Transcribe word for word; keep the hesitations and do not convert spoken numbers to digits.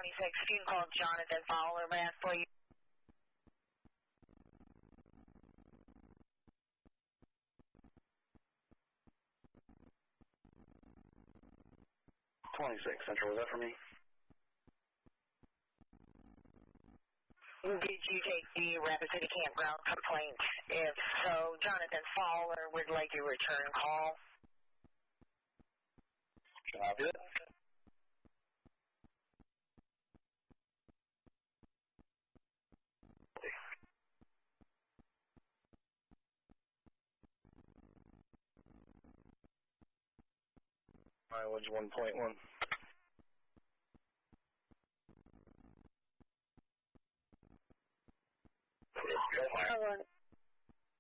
twenty-six, you can call Jonathan Fowler back, please. twenty-six, Central, was that for me? Did you take the Rapid City Campground complaint? If so, Jonathan Fowler would like a return call. Can I do it? Mileage one point one.